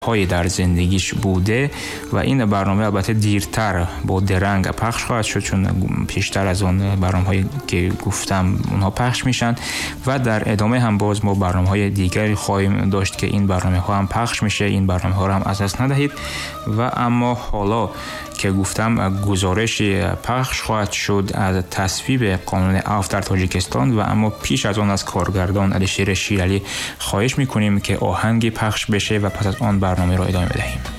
های در زندگیش بوده و این برنامه البته دیرتر با درنگ پخش خواهد شد، چون پیشتر از اون برنامه‌هایی که گفتم اونها پخش میشن و در ادامه هم باز ما برنامه‌های دیگری خواهیم داشت که این برنامه‌ها هم پخش میشه. این برنامه‌ها رو هم از دست ندهید. و اما حالا که گفتم گزارشی پخش خواهد شد از تصویب قانون عفو در تاجیکستان و اما پیش از آن از کارگردان علیشیر شیرعلی خواهش میکنیم که آهنگی پخش بشه و پس از آن برنامه را ادامه بدهیم.